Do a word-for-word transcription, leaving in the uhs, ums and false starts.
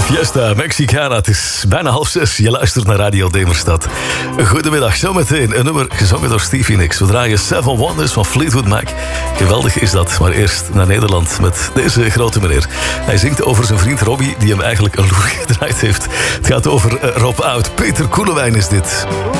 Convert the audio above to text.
Fiesta Mexicana, het is bijna half zes. Je luistert naar Radio Demerstad. Goedemiddag, zometeen een nummer gezongen door Stevie Nicks. We draaien Seven Wonders van Fleetwood Mac. Geweldig is dat, maar eerst naar Nederland met deze grote meneer. Hij zingt over zijn vriend Robbie, die hem eigenlijk een loer gedraaid heeft. Het gaat over uh, Rob Oud. Peter Koelewijn is dit.